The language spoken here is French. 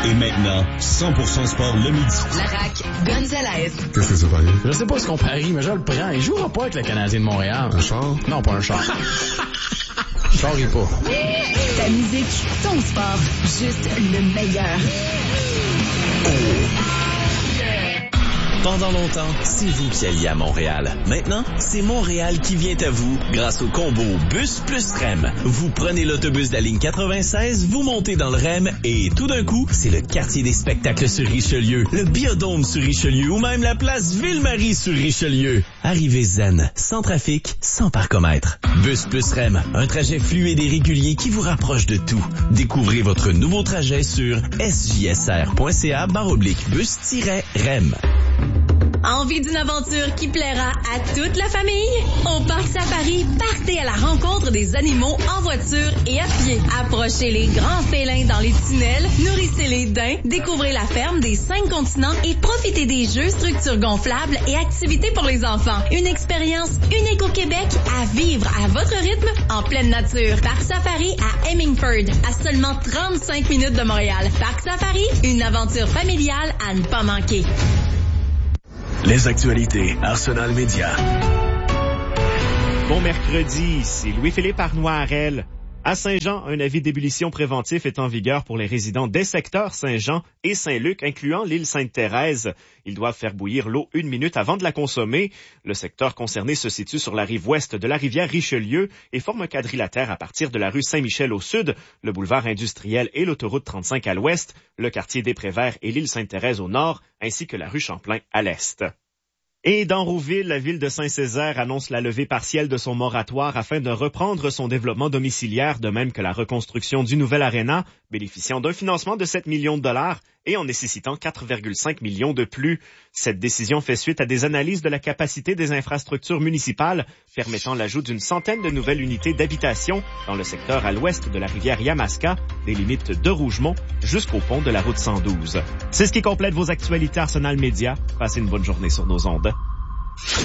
Et maintenant, 100% sport le midi. La RAQ, Gonzalez. Qu'est-ce que c'est pareil? Je sais pas ce qu'on parie, mais je le prends. Il jouera pas avec le Canadien de Montréal. Un char? Non, pas un char. Charrie pas. Ta musique, ton sport, juste le meilleur. Pendant longtemps, c'est vous qui alliez à Montréal. Maintenant, c'est Montréal qui vient à vous grâce au combo Bus plus REM. Vous prenez l'autobus de la ligne 96, vous montez dans le REM et tout d'un coup, c'est le quartier des spectacles sur Richelieu, le Biodôme sur Richelieu ou même la place Ville-Marie sur Richelieu. Arrivez zen, sans trafic, sans parcomètre. Bus plus REM, un trajet fluide et régulier qui vous rapproche de tout. Découvrez votre nouveau trajet sur sjsr.ca/bus-REM. Envie d'une aventure qui plaira à toute la famille? Au Parc Safari, partez à la rencontre des animaux en voiture et à pied. Approchez les grands félins dans les tunnels, nourrissez les daims, découvrez la ferme des 5 continents et profitez des jeux, structures gonflables et activités pour les enfants. Une expérience unique au Québec à vivre à votre rythme en pleine nature. Parc Safari à Hemingford, à seulement 35 minutes de Montréal. Parc Safari, une aventure familiale à ne pas manquer. Les actualités Arsenal Média. Bon mercredi, c'est Louis-Philippe Arnois-Harel. À Saint-Jean, un avis d'ébullition préventif est en vigueur pour les résidents des secteurs Saint-Jean et Saint-Luc, incluant l'île Sainte-Thérèse. Ils doivent faire bouillir l'eau 1 minute avant de la consommer. Le secteur concerné se situe sur la rive ouest de la rivière Richelieu et forme un quadrilatère à partir de la rue Saint-Michel au sud, le boulevard industriel et l'autoroute 35 à l'ouest, le quartier des Préverts et l'île Sainte-Thérèse au nord, ainsi que la rue Champlain à l'est. Et dans Rouville, la ville de Saint-Césaire annonce la levée partielle de son moratoire afin de reprendre son développement domiciliaire, de même que la reconstruction du nouvel aréna, bénéficiant d'un financement de 7 millions de dollars et en nécessitant 4,5 millions de plus. Cette décision fait suite à des analyses de la capacité des infrastructures municipales, permettant l'ajout d'une centaine de nouvelles unités d'habitation dans le secteur à l'ouest de la rivière Yamaska, des limites de Rougemont jusqu'au pont de la route 112. C'est ce qui complète vos actualités Arsenal Média. Passez une bonne journée sur nos ondes.